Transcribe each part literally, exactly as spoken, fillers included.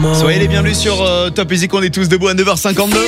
Soyez les bienvenus sur euh, Top Music, on est tous debout à neuf heures cinquante-deux.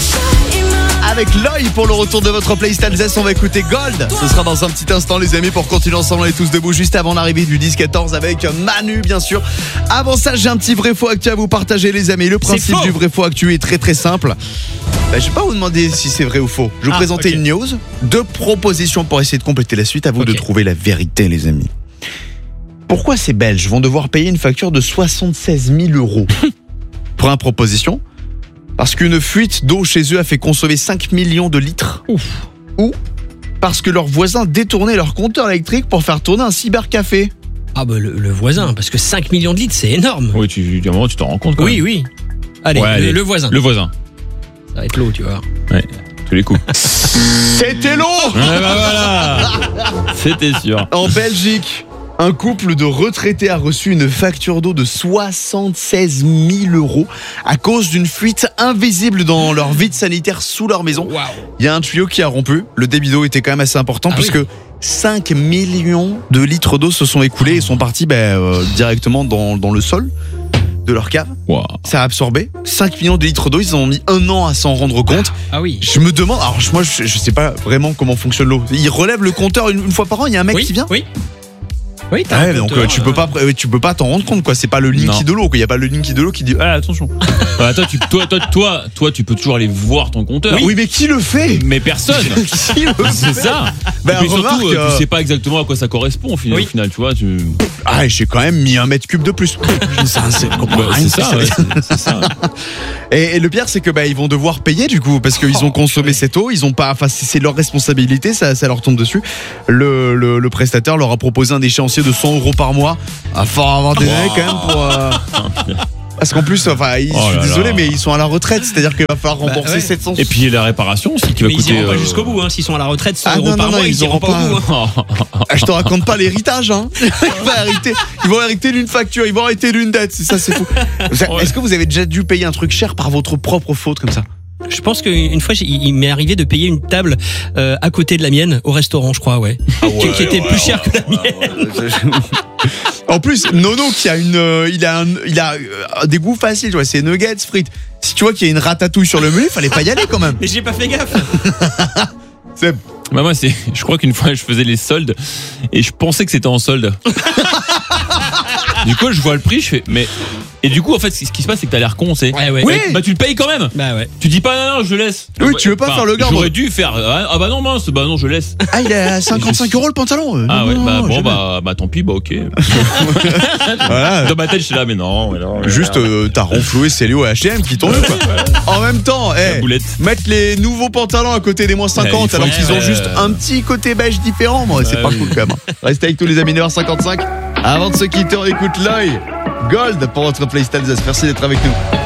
Avec l'œil pour le retour de votre playlist Alsace, on va écouter Gold. Ce sera dans un petit instant les amis pour continuer ensemble, on est tous debout juste avant l'arrivée du dix quatorze avec Manu bien sûr. Avant ça j'ai un petit vrai faux actu à vous partager les amis. Le principe du vrai faux actu est très très simple. Bah, je vais pas vous demander si c'est vrai ou faux. Je vais vous ah, présenter okay. une news, deux propositions pour essayer de compléter la suite. À vous okay. de trouver la vérité les amis. Pourquoi ces Belges vont devoir payer une facture de soixante-seize mille euros pour une proposition? Parce qu'une fuite d'eau chez eux a fait consommer cinq millions de litres. Ouf. Ou parce que leurs voisins détournaient leur compteur électrique pour faire tourner un cybercafé. Ah bah le, le voisin, parce que cinq millions de litres, c'est énorme. Oui, tu, à un moment, tu t'en rends compte quand Oui, même. oui. Allez, ouais, le, allez, le voisin. Le voisin. Ça va être l'eau, tu vois. Ouais, tous les coups. C'était l'eau. Ouais, bah voilà. C'était sûr. En Belgique, un couple de retraités a reçu une facture d'eau de soixante-seize mille euros à cause d'une fuite invisible dans leur vide sanitaire sous leur maison. Wow. Il y a un tuyau qui a rompu. Le débit d'eau était quand même assez important ah puisque oui. cinq millions de litres d'eau se sont écoulés et sont partis bah, euh, directement dans, dans le sol de leur cave. Wow. Ça a absorbé cinq millions de litres d'eau. Ils ont mis un an à s'en rendre compte. Ah oui. Je me demande, alors moi je, je sais pas vraiment comment fonctionne l'eau. Ils relèvent le compteur une, une fois par an. Il y a un mec oui, qui vient. Oui. Oui, ah ouais, donc euh, tu peux pas, tu peux pas t'en rendre compte quoi. C'est pas le Linky de l'eau. Il y a pas le Linky de l'eau qui dit ah attention. Bah, toi, tu, toi, toi, toi, toi, tu peux toujours aller voir ton compteur. Oui, oui mais qui le fait? Mais personne. Qui le fait? C'est ça. Ben, et puis remarque, surtout, euh... tu sais pas exactement à quoi ça correspond au final. Oui. Au final, tu vois, tu. Ah, j'ai quand même mis un mètre cube de plus. ça, c'est, bah, c'est ça. Ouais, c'est, c'est ça. Et, et le pire, c'est que bah ils vont devoir payer du coup parce qu'ils ont consommé cette eau. Ils ont pas, enfin c'est leur responsabilité, ça, ça leur tombe dessus. Le, le, le prestataire leur a proposé un échéancier de cent euros par mois. À fort avoir des années quand même pour. Euh... Parce qu'en plus, enfin, ils, oh je suis désolé, là. mais ils sont à la retraite, c'est-à-dire qu'il va falloir rembourser bah, ouais. sept cents. Et puis la réparation aussi qui va mais coûter. Ils iront euh... pas jusqu'au bout, hein. S'ils sont à la retraite, cent ah, euros non, par non, mois, non, ils, ils iront pas, pas au bout. Hein. Ah, je te raconte pas l'héritage, hein. Ils vont hériter, ils vont hériter d'une facture, ils vont hériter d'une dette, c'est ça, c'est fou. Ouais. Est-ce que vous avez déjà dû payer un truc cher par votre propre faute comme ça? Je pense qu'une fois, il m'est arrivé de payer une table euh, à côté de la mienne au restaurant, je crois, ouais, ah ouais qui, qui était ouais, plus ouais, cher ouais, que la mienne. Ouais, ouais, en plus, Nono qui a une, euh, il a, un, il a euh, des goûts faciles, tu vois, c'est nuggets, frites. Si tu vois qu'il y a une ratatouille sur le menu, fallait pas y aller quand même. Mais j'ai pas fait gaffe. C'est... Bah moi, c'est, je crois qu'une fois, je faisais les soldes et je pensais que c'était en solde. Du coup, je vois le prix, je fais, mais. Et du coup, en fait, ce qui se passe, c'est que t'as l'air con, c'est. Ouais, ouais. Oui. Bah, tu le payes quand même. Bah, ouais. Tu dis pas, non, non, je laisse. Oui, tu veux pas enfin, faire le gars. J'aurais dû faire. Ah, bah non, mince, bah non, je laisse. Ah, il est à cinquante-cinq euros le pantalon. Ah, non, ouais, non, bah, non, bon, bah, bah, tant pis, bah, ok. Voilà. Dans ma tête, je suis là, mais non, mais non. Juste, euh, t'as renfloué Célio et H et M qui tombent, quoi. En même temps, eh, mettre les nouveaux pantalons à côté des moins cinquante, alors qu'ils ont juste un petit côté beige différent, moi, c'est pas cool quand même. Restez avec tous les amis, neuf heures cinquante-cinq. Avant de se quitter, on écoute l'œil. Gold pour votre playlist Alsace. Merci d'être avec nous.